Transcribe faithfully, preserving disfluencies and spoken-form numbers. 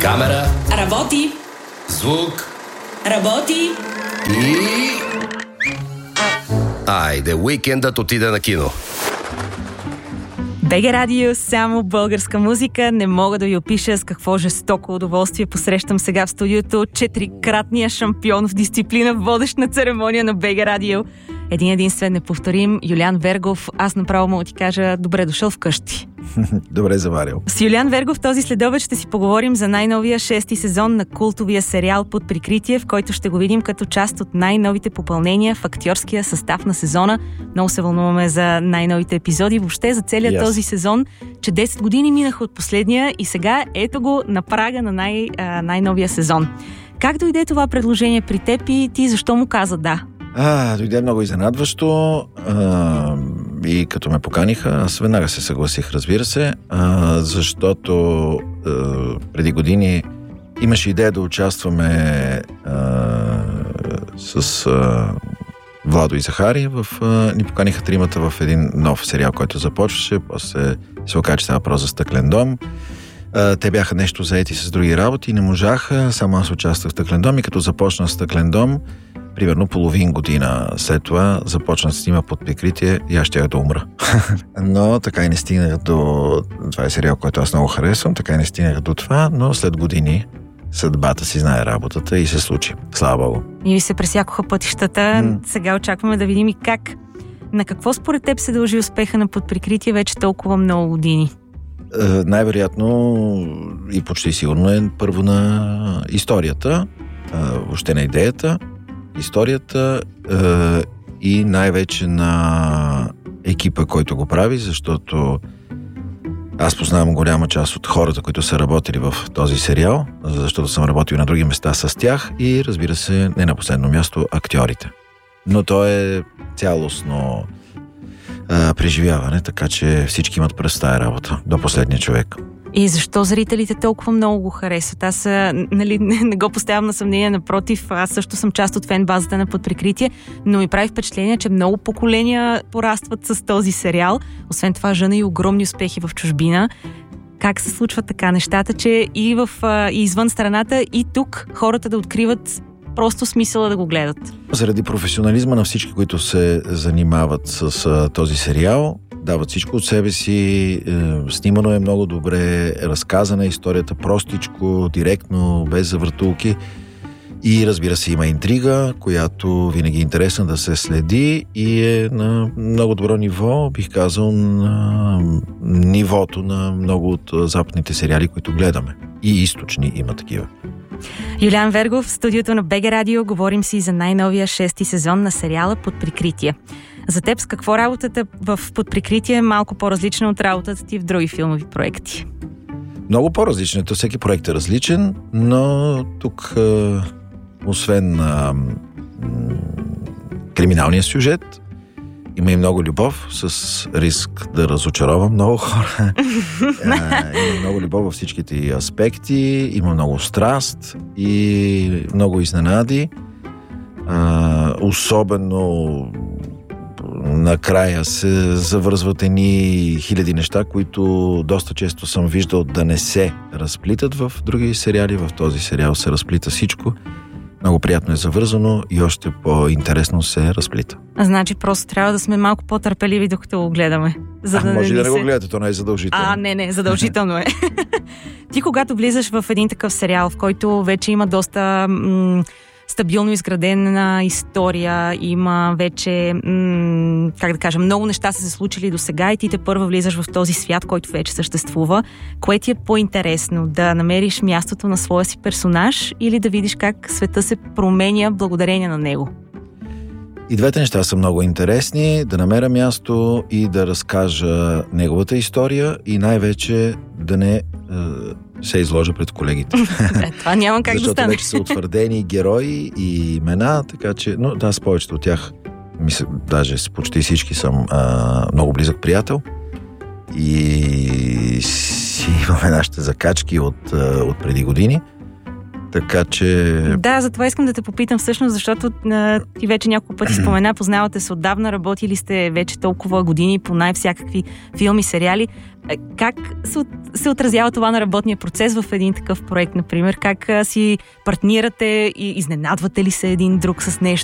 Камера. Работи. Звук. Работи. И... Айде, уикендът отиде на кино. БГ Радио, само българска музика. Не мога да ви опиша с какво жестоко удоволствие посрещам сега в студиото четирикратния шампион в дисциплина, водещ на церемония на БГ Радио. Един единствен неповторим Юлиан Вергов. Аз направо мога ти кажа добре дошъл вкъщи. Добре заварил. С Юлиан Вергов този следобед ще си поговорим за най-новия шести сезон на култовия сериал Под прикритие, в който ще го видим като част от най-новите попълнения в актьорския състав на сезона. Много се вълнуваме за най-новите епизоди, въобще за целият yes. този сезон, че десет години минаха от последния и сега ето го на прага на най- най-новия сезон. Как дойде това предложение при теб и ти защо му каза да? А, дойде много изненадващо а, и като ме поканиха, аз веднага се съгласих, разбира се, а, защото а, преди години имаше идея да участваме а, с а, Владо и Захари. В, а, ни поканиха тримата в един нов сериал, който започваше, после се оказа, че става въпрос за Стъклен дом. А, те бяха нещо заети с други работи и не можаха, само аз участвах в Стъклен дом и като започна Стъклен дом, примерно половин година след това започна да снима Под прикритие и аз щях да умра. Но така и не стигнах до... Това е сериал, който аз много харесвам, така и не стигнах до това, но след години съдбата си знае работата и се случи. Слава Богу. И ви се пресякоха пътищата. М- Сега очакваме да видим и как. На какво според теб се дължи успеха на Под прикритие вече толкова много години? Е, най-вероятно и почти сигурно е първо на историята, е, въобще на идеята, историята е, и най-вече на екипа, който го прави, защото аз познавам голяма част от хората, които са работили в този сериал, защото съм работил на други места с тях и, разбира се, не на последно място, актьорите. Но то е цялостно е, преживяване, така че всички имат през тая работа, до последния човек. И защо зрителите толкова много го харесват? Аз нали, не, не го поставям на съмнение, напротив, аз също съм част от фен-базата на Под прикритие, но ми прави впечатление, че много поколения порастват с този сериал. Освен това, жена и огромни успехи в чужбина. Как се случват така нещата, че и, в, и извън страната, и тук хората да откриват просто смисъла да го гледат? Заради професионализма на всички, които се занимават с а, този сериал, дават всичко от себе си, е, снимано е много добре, разказана е историята простичко, директно, без завъртулки и разбира се има интрига, която винаги е интересна да се следи и е на много добро ниво, бих казал, на нивото на много от западните сериали, които гледаме. И източни има такива. Юлиан Вергов, в студиото на БГ Радио, говорим си за най-новия шести сезон на сериала Под прикритие. За теб с какво работата в Под прикритие е малко по-различна от работата ти в други филмови проекти? Много по-различна. То всеки проект е различен, но тук е, освен е, криминалния сюжет, има и много любов, с риск да разочаровам много хора. Има много любов във всичките й аспекти, има много страст и много изненади. А, особено накрая се завързват едни хиляди неща, които доста често съм виждал да не се разплитат в други сериали. В този сериал се разплита всичко. Много приятно е завързано и още по-интересно се разплита. Значи просто трябва да сме малко по-търпеливи, докато го гледаме. За а, да може не да не се... го гледате, то не е задължително. А, не, не, задължително е. Ти когато влизаш в един такъв сериал, в който вече има доста м- стабилно изградена история, има вече, м- как да кажа, много неща са се случили до сега и ти те първа влизаш в този свят, който вече съществува. Кое ти е по-интересно? Да намериш мястото на своя си персонаж или да видиш как света се променя благодарение на него? И двете неща са много интересни. Да намеря място и да разкажа неговата история и най-вече да не е, се изложа пред колегите. Е, това няма как да стане. Защото вече са утвърдени герои и имена, така че, но да, с повечето от тях, мисля, даже с почти всички съм а, много близък приятел и си имаме нашите закачки от, от преди години. Така че... Да, затова искам да те попитам всъщност, защото а, ти вече няколко пъти спомена, познавате се отдавна, работили сте вече толкова години по най-всякакви филми, сериали. Как се, се отразява това на работния процес в един такъв проект, например? Как а, си партнирате и изненадвате ли се един друг с нещо?